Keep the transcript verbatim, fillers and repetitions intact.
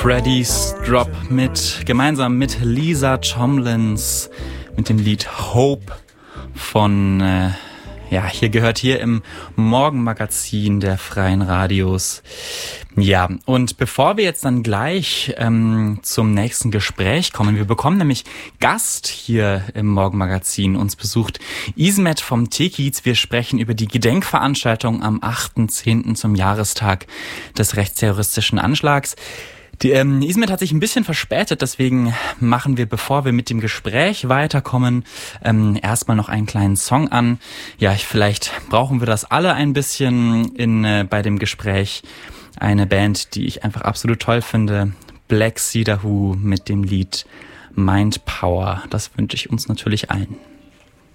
Freddy's Drop mit, gemeinsam mit Lisa Tomlins mit dem Lied Hope von, äh, ja, hier gehört hier im Morgenmagazin der Freien Radios. Ja, und bevor wir jetzt dann gleich ähm, zum nächsten Gespräch kommen, wir bekommen nämlich Gast hier im Morgenmagazin. Uns besucht Ismet vom Tekiz. Wir sprechen über die Gedenkveranstaltung am achten zehnten zum Jahrestag des rechtsterroristischen Anschlags. Die, ähm, Ismet hat sich ein bisschen verspätet, deswegen machen wir, bevor wir mit dem Gespräch weiterkommen, ähm, erstmal noch einen kleinen Song an. Ja, ich, vielleicht brauchen wir das alle ein bisschen in äh, bei dem Gespräch. Eine Band, die ich einfach absolut toll finde, Black Cedar Who mit dem Lied Mind Power. Das wünsche ich uns natürlich allen.